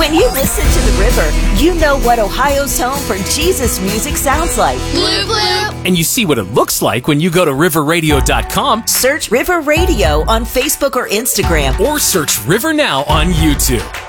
When you listen to The River, you know what Ohio's home for Jesus music sounds like. Bloop, bloop. And you see what it looks like when you go to riverradio.com. Search River Radio on Facebook or Instagram. Or search River Now on YouTube.